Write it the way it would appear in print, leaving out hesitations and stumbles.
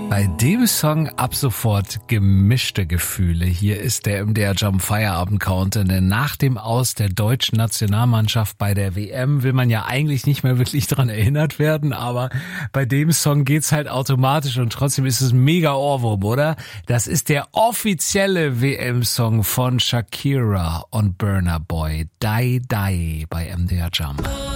Bei dem Song ab sofort gemischte Gefühle. Hier ist der MDR Jump Feierabend Countdown, denn nach dem Aus der deutschen Nationalmannschaft bei der WM will man ja eigentlich nicht mehr wirklich dran erinnert werden, aber bei dem Song geht's halt automatisch und trotzdem ist es ein mega Ohrwurm, oder? Das ist der offizielle WM-Song von Shakira und Burna Boy, Die Die bei MDR Jump.